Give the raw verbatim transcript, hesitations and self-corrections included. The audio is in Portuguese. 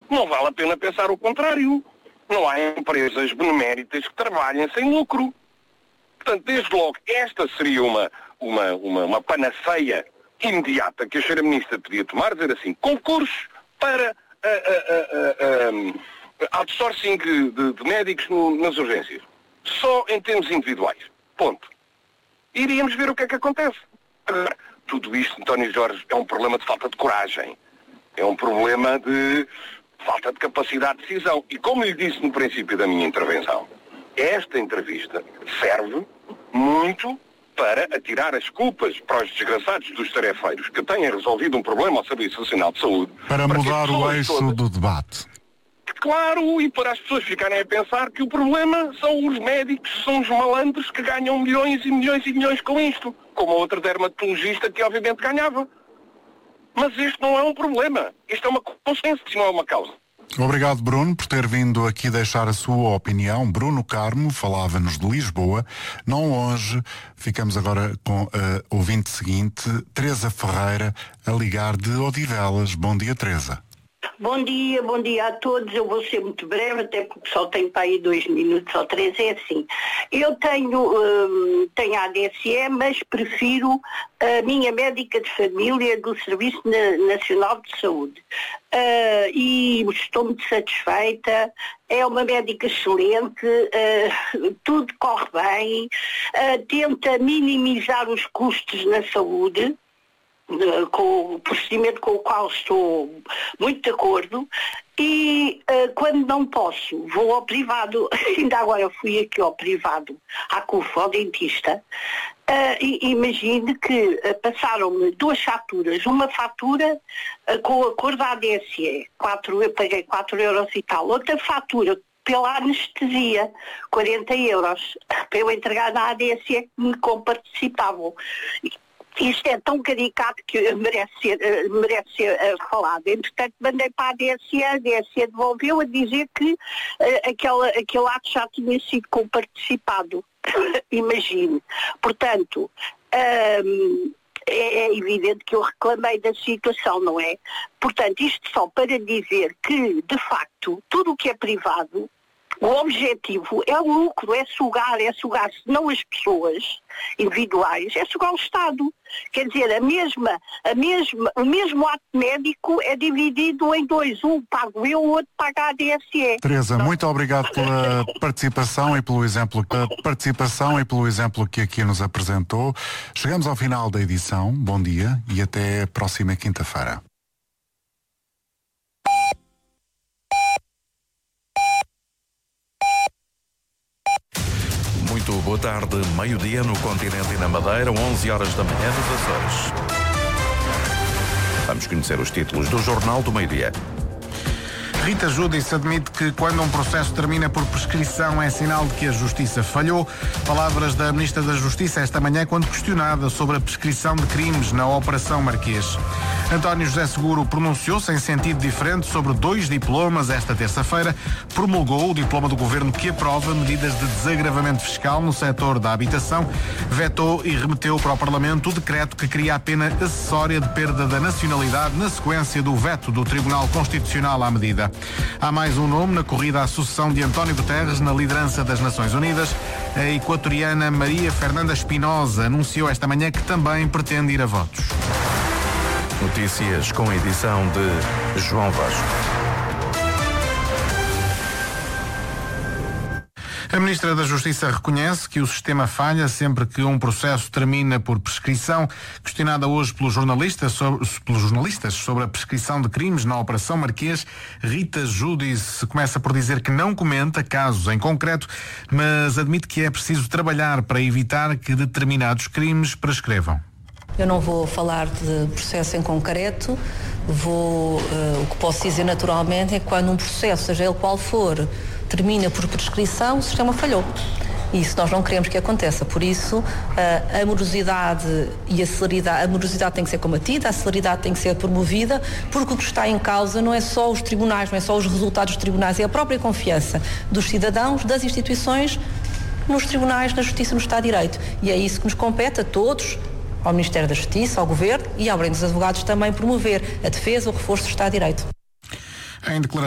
Não vale a pena pensar o contrário. Não há empresas beneméritas que trabalhem sem lucro. Portanto, desde logo, esta seria uma, uma, uma, uma panaceia imediata que a senhora Ministra podia tomar, dizer assim, concursos para uh, uh, uh, uh, outsourcing de, de médicos no, nas urgências. Só em termos individuais. Ponto. Iríamos ver o que é que acontece. Agora, tudo isto, António Jorge, é um problema de falta de coragem. É um problema de falta de capacidade de decisão. E como lhe disse no princípio da minha intervenção, esta entrevista serve muito para atirar as culpas para os desgraçados dos tarefeiros que tenham resolvido um problema ao Serviço Nacional de Saúde. Para, para mudar o eixo todas... do debate. Claro, e para as pessoas ficarem a pensar que o problema são os médicos, são os malandros que ganham milhões e milhões e milhões com isto. Como a outra dermatologista que obviamente ganhava. Mas isto não é um problema. Isto é uma consequência, não é uma causa. Obrigado, Bruno, por ter vindo aqui deixar a sua opinião. Bruno Carmo falava-nos de Lisboa. Não longe, ficamos agora com a ouvinte seguinte, Teresa Ferreira, a ligar de Odivelas. Bom dia, Teresa. Bom dia, bom dia a todos. Eu vou ser muito breve, até porque só tenho para aí dois minutos ou três. É assim, eu tenho, hum, tenho a A D S E, mas prefiro a minha médica de família do Serviço Nacional de Saúde. Uh, e estou muito satisfeita, é uma médica excelente, uh, tudo corre bem, uh, tenta minimizar os custos na saúde, com o procedimento com o qual estou muito de acordo, e uh, quando não posso, vou ao privado. Ainda agora fui aqui ao privado, à C U F, ao dentista, uh, e imagine que uh, passaram-me duas faturas, uma fatura uh, com o acordo da A D S E, quatro, eu paguei quatro euros e tal, outra fatura pela anestesia, quarenta euros, para eu entregar na A D S E que me comparticipavam. Isto é tão caricato que merece ser, uh, merece ser uh, falado. Entretanto, mandei para a A D S E, a ADSE devolveu a dizer que uh, aquela, aquele ato já tinha sido comparticipado. Imagine. Portanto, um, é, é evidente que eu reclamei da situação, não é? Portanto, isto só para dizer que, de facto, tudo o que é privado, o objetivo é o lucro, é sugar, é sugar, se não as pessoas individuais, é sugar o Estado. Quer dizer, a mesma, a mesma, o mesmo ato médico é dividido em dois. Um pago eu, o outro paga a A D S E. Teresa, muito obrigado pela participação e pelo exemplo, pela participação e pelo exemplo que aqui nos apresentou. Chegamos ao final da edição. Bom dia e até a próxima quinta-feira. Muito boa tarde, meio-dia no continente e na Madeira, onze horas da manhã nos Açores. Vamos conhecer os títulos do Jornal do Meio-Dia. Rita Giudice admite que quando um processo termina por prescrição é sinal de que a Justiça falhou. Palavras da Ministra da Justiça esta manhã quando questionada sobre a prescrição de crimes na Operação Marquês. António José Seguro pronunciou-se em sentido diferente sobre dois diplomas esta terça-feira. Promulgou o diploma do Governo que aprova medidas de desagravamento fiscal no setor da habitação. Vetou e remeteu para o Parlamento o decreto que cria a pena acessória de perda da nacionalidade na sequência do veto do Tribunal Constitucional à medida. Há mais um nome na corrida à sucessão de António Guterres na liderança das Nações Unidas. A equatoriana Maria Fernanda Espinosa anunciou esta manhã que também pretende ir a votos. Notícias com a edição de João Vasco. A Ministra da Justiça reconhece que o sistema falha sempre que um processo termina por prescrição. Questionada hoje pelos jornalistas sobre, pelos jornalistas sobre a prescrição de crimes na Operação Marquês, Rita Giudice começa por dizer que não comenta casos em concreto, mas admite que é preciso trabalhar para evitar que determinados crimes prescrevam. Eu não vou falar de processo em concreto, vou, uh, o que posso dizer naturalmente é que quando um processo, seja ele qual for, termina por prescrição, o sistema falhou. E isso nós não queremos que aconteça. Por isso, a morosidade e a celeridade, a morosidade tem que ser combatida, a celeridade tem que ser promovida, porque o que está em causa não é só os tribunais, não é só os resultados dos tribunais, é a própria confiança dos cidadãos, das instituições, nos tribunais, na Justiça, no Estado de Direito. E é isso que nos compete a todos, ao Ministério da Justiça, ao Governo e ao Ordem dos Advogados também promover a defesa, o reforço do Estado de Direito. Em declaração